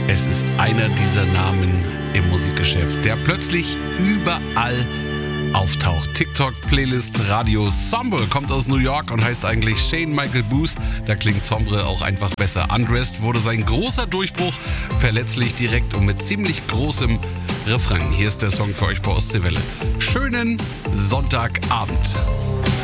Es ist einer dieser Namen im Musikgeschäft, der plötzlich überall auftaucht. TikTok-Playlist Radio Sombre kommt aus New York und heißt eigentlich Shane Michael Booth. Da klingt Sombre auch einfach besser. Undressed wurde sein großer Durchbruch, verletzlich direkt und mit ziemlich großem Refrain. Hier ist der Song für euch bei Ostseewelle. Schönen Sonntagabend.